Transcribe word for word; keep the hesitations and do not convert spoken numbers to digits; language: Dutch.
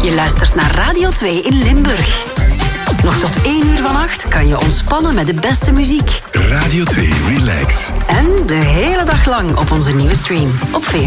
Je luistert naar Radio twee in Limburg. Nog tot één uur vannacht kan je ontspannen met de beste muziek. Radio twee Relax. En de hele dag lang op onze nieuwe stream op V